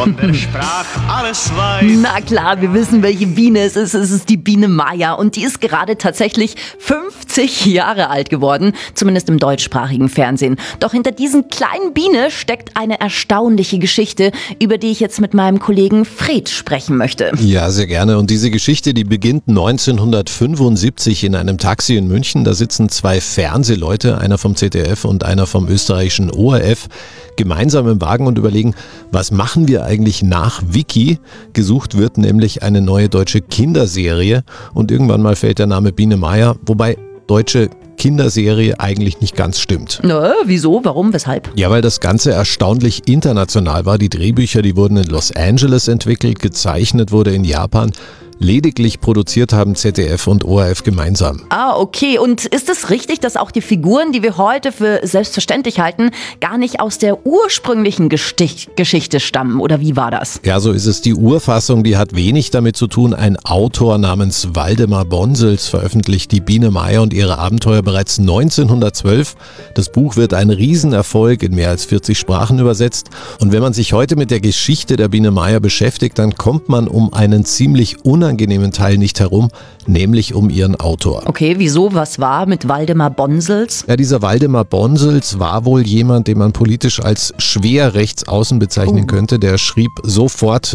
von der Sprache alles weiß. Na klar, wir wissen, welche Biene es ist. Es ist die Biene Maya und die ist gerade tatsächlich 50 Jahre alt geworden, zumindest im deutschsprachigen Fernsehen. Doch hinter diesen kleinen Biene steckt eine erstaunliche Geschichte, über die ich jetzt mit meinem Kollegen Fred sprechen möchte. Ja, sehr gerne. Und diese Geschichte, die beginnt 1975 in einem Taxi in München. Da sitzen zwei Fernsehleute, einer vom ZDF und einer vom österreichischen ORF, gemeinsam im Wagen und überlegen, was machen wir eigentlich nach Vicky? Gesucht wird nämlich eine neue deutsche Kinderserie und irgendwann mal fällt der Name Biene Maya, wobei deutsche Kinderserie eigentlich nicht ganz stimmt. Wieso? Warum? Weshalb? Ja, weil das Ganze erstaunlich international war. Die Drehbücher, die wurden in Los Angeles entwickelt, gezeichnet wurde in Japan. Lediglich produziert haben ZDF und ORF gemeinsam. Ah, okay. Und ist es richtig, dass auch die Figuren, die wir heute für selbstverständlich halten, gar nicht aus der ursprünglichen Geschichte stammen? Oder wie war das? Ja, so ist es. Die Urfassung, die hat wenig damit zu tun. Ein Autor namens Waldemar Bonsels veröffentlicht die Biene Maya und ihre Abenteuer bereits 1912. Das Buch wird ein Riesenerfolg, in mehr als 40 Sprachen übersetzt. Und wenn man sich heute mit der Geschichte der Biene Maya beschäftigt, dann kommt man um einen ziemlich unangenehmen Teil nicht herum, nämlich um ihren Autor. Okay, wieso? Was war mit Waldemar Bonsels? Ja, dieser Waldemar Bonsels war wohl jemand, den man politisch als schwer rechtsaußen bezeichnen könnte. Der schrieb sofort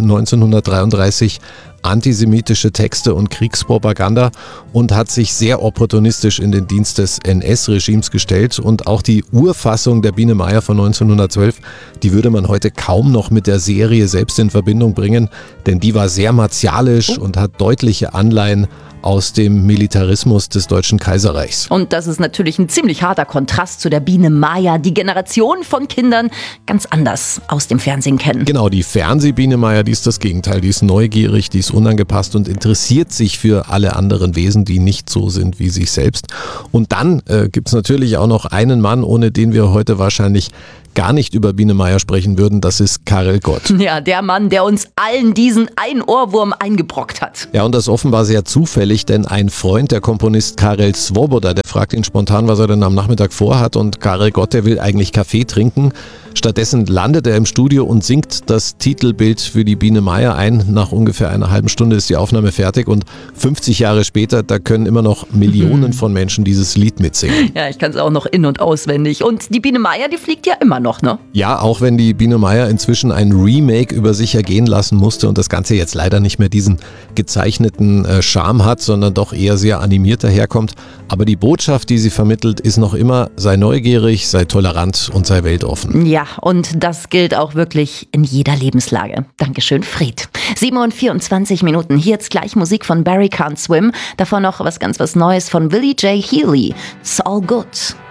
1933 antisemitische Texte und Kriegspropaganda und hat sich sehr opportunistisch in den Dienst des NS-Regimes gestellt. Und auch die Urfassung der Biene Maya von 1912, die würde man heute kaum noch mit der Serie selbst in Verbindung bringen, denn die war sehr martialisch und hat deutliche Anleihen aus dem Militarismus des Deutschen Kaiserreichs. Und das ist natürlich ein ziemlich harter Kontrast zu der Biene Maya, die Generation von Kindern ganz anders aus dem Fernsehen kennen. Genau, die Fernsehbiene Maya, die ist das Gegenteil. Die ist neugierig, die ist unangepasst und interessiert sich für alle anderen Wesen, die nicht so sind wie sich selbst. Und dann gibt es natürlich auch noch einen Mann, ohne den wir heute wahrscheinlich gar nicht über Biene Maya sprechen würden, das ist Karel Gott. Ja, der Mann, der uns allen diesen einen Ohrwurm eingebrockt hat. Ja, und das offenbar sehr zufällig, denn ein Freund, der Komponist Karel Svoboda, der fragt ihn spontan, was er denn am Nachmittag vorhat und Karel Gott, der will eigentlich Kaffee trinken. Stattdessen landet er im Studio und singt das Titelbild für die Biene Maya ein. Nach ungefähr einer halben Stunde ist die Aufnahme fertig und 50 Jahre später, da können immer noch Millionen von Menschen dieses Lied mitsingen. Ja, ich kann es auch noch in- und auswendig. Und die Biene Maya, die fliegt ja immer noch, ne? Ja, auch wenn die Biene Maya inzwischen ein Remake über sich ergehen lassen musste und das Ganze jetzt leider nicht mehr diesen gezeichneten Charme hat, sondern doch eher sehr animiert daherkommt. Aber die Botschaft, die sie vermittelt, ist noch immer: sei neugierig, sei tolerant und sei weltoffen. Ja, und das gilt auch wirklich in jeder Lebenslage. Dankeschön, Fred. 7:24 Minuten. Hier jetzt gleich Musik von Barry Can't Swim. Davor noch was Neues von Willie J. Healy. It's all good.